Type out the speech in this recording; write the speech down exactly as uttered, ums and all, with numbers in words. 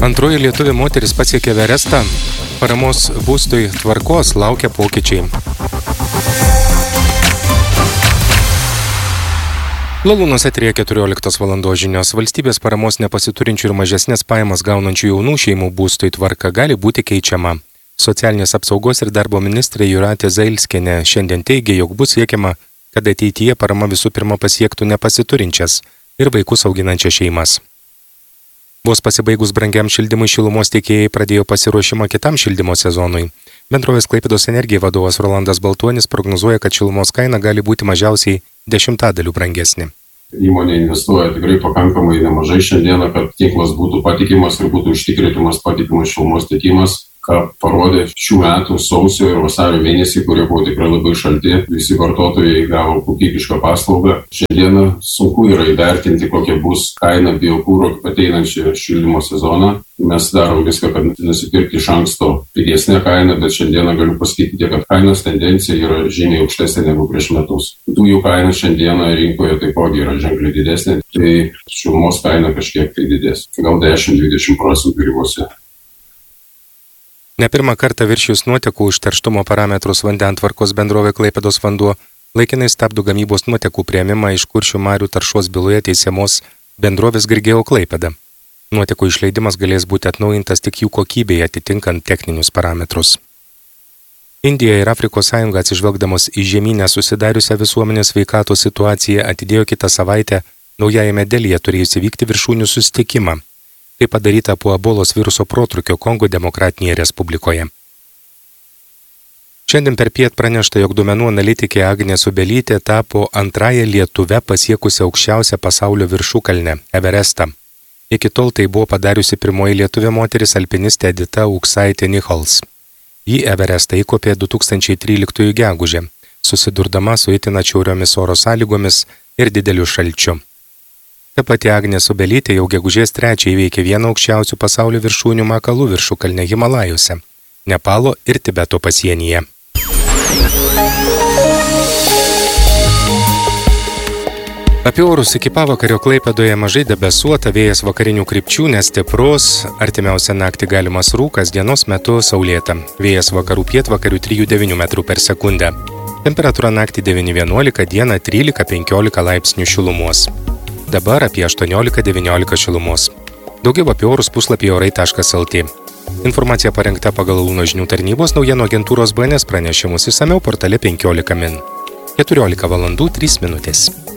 Antroji lietuvė moteris pasiekė Everestą. Paramos būstui tvarkos laukia pokyčiai. Lalūnos eteryje keturioliktos valandos žinios. Valstybės paramos nepasiturinčių ir mažesnės pajamas gaunančių jaunų šeimų būstui tvarka gali būti keičiama. Socialinės apsaugos ir darbo ministrė Jūratė Zailskienė šiandien teigė, jog bus siekiama, kad ateityje parama visų pirma pasiektų nepasiturinčias ir vaikus auginančias šeimas. Vos pasibaigus brangiam šildymui, šilumos tiekėjai pradėjo pasiruošimą kitam šildymo sezonui. Bendrovės Klaipėdos Energija vadovas Rolandas Baltuonis prognozuoja, kad šilumos kaina gali būti mažiausiai dešimtadaliu brangesnė. Įmonė investuoja tikrai pakankamai nemažai šiandieną, kad tinklas būtų patikimas ir būtų užtikrinamas patikimas šilumos tiekimas, ką parodė šių metų sausio ir vasario mėnesį, kurie buvo tikrai labai šalti. Visi vartotojai gavo kokybišką paslaugą. Šiandieną sunku yra įvertinti, kokia bus kaina biokuro ateinančią šildymo sezoną. Mes darom viską, kad nusipirkti iš anksto pigesnę kainą, bet šiandieną galiu pasakyti, kad kainos tendencija yra žymiai aukštesnė negu prieš metus. Dujų kaina šiandieną rinkoje taipogi yra ženkliai didesnė, tai šilumos kaina kažkiek tai didės. Gal dešimt dvidešimt procentų ribose. Ne pirmą kartą viršijus nuotekų užterštumo parametrus vandentvarkos bendrovė Klaipėdos vanduo laikinai stabdo gamybos nuotekų priėmimą iš Kuršių marių taršos byloje teisiamos bendrovės Grigeo Klaipėda. Nuotekų išleidimas galės būti atnaujintas tik jų kokybėje atitinkant techninius parametrus. Indija ir Afrikos sąjunga atsižvelgdamos į žemynę susidariusią visuomenės sveikatos situaciją atidėjo kitą savaitę naujajame Delyje turėjusi vykti viršūnių susitikimą. Tai padaryta po ebolos viruso protrūkio Kongo Demokratinėje Respublikoje. Šiandien per piet pranešta, jog duomenų analitikė Agnė Subelytė tapo antrąją lietuvę pasiekusią aukščiausią pasaulio viršukalnę – Everestą. Iki tol tai buvo padariusi pirmoji lietuvė moteris alpinistė Edita Uksaitė Nichols. Ji Everestą įkopė du tūkstančiai tryliktųjų gegužę, susidurdama su itin atšiauriomis oro sąlygomis ir dideliu šalčiu. Ta pati Agnė Subelytė jau gegužės trečią įveikė vieną aukščiausių pasaulio viršūnių Makalų viršukalnę Himalajuose, Nepalo ir Tibeto pasienyje. Apie orus iki pavakario Klaipėdoje mažai debesuota, vėjas vakarinių krypčių nestiprus, artimiausią naktį galimas rūkas, dienos metu saulėta. Vėjas vakarų pietvakarių trijų devynių metrų per sekundę. Temperatūra naktį devyni vienuolika, dieną trylika penkiolika laipsnių šilumos. Dabar apie aštuoniolika devyniolika šilumos. Daugiau apie orus puslapyje orai taškas lt. Informacija parengta pagal Lalūno žinių tarnybos naujienų agentūros B N S pranešimus išsamiau portale penkiolika min. keturiolika valandų trys minutės.